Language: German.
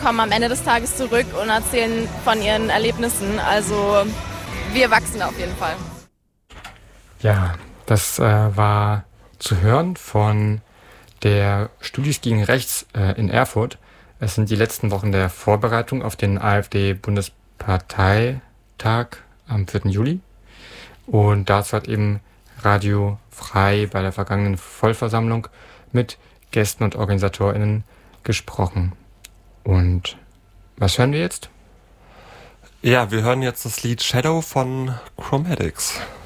kommen am Ende des Tages zurück und erzählen von ihren Erlebnissen. Also wir wachsen auf jeden Fall. Ja, das war zu hören von der Studis gegen Rechts in Erfurt. Es sind die letzten Wochen der Vorbereitung auf den AfD-Bundesparteitag am 4. Juli. Und dazu hat eben Radio Frei bei der vergangenen Vollversammlung mit Gästen und OrganisatorInnen gesprochen. Und was hören wir jetzt? Ja, wir hören jetzt das Lied Shadow von Chromatics.